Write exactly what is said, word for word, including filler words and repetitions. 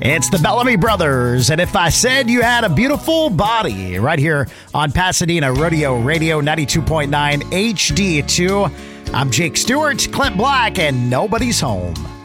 It's the Bellamy Brothers, and if I said you had a beautiful body, right here on Pasadena Rodeo Radio ninety-two point nine H D two. I'm Jake Stewart, Clint Black, and nobody's home.